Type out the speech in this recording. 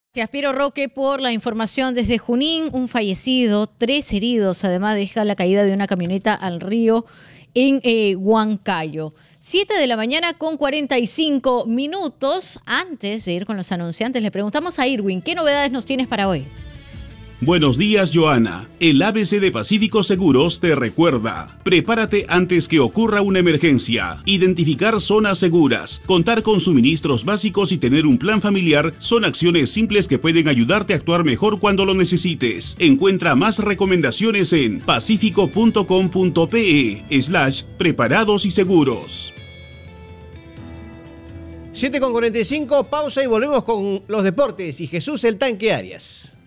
Gracias, Piero Roque, por la información desde Junín. Un fallecido, 3 heridos. Además, deja la caída de una camioneta al río en Huancayo. 7 de la mañana con 45 minutos. Antes de ir con los anunciantes, le preguntamos a Irwin, ¿qué novedades nos tienes para hoy? Buenos días, Joana. El ABC de Pacífico Seguros te recuerda: prepárate antes que ocurra una emergencia. Identificar zonas seguras, contar con suministros básicos y tener un plan familiar son acciones simples que pueden ayudarte a actuar mejor cuando lo necesites. Encuentra más recomendaciones en pacifico.com.pe/preparados y seguros. 7:45, pausa y volvemos con los deportes y Jesús el Tanque Arias.